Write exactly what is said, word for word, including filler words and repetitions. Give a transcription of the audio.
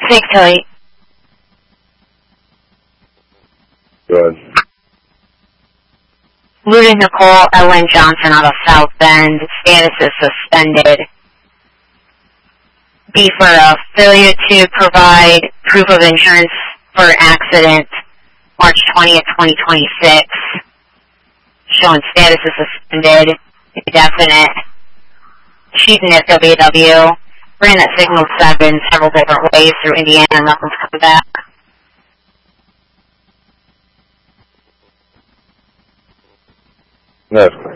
six Tilly. Go ahead. Lieutenant Nicole Ellen Johnson out of South Bend. Status is suspended. B for a failure to provide proof of insurance for accident March twentieth, twenty twenty-six. Showing status is suspended. Indefinite. Shooting at W W. Ran at signal seven several different ways through Indiana. Nothing's coming back. That's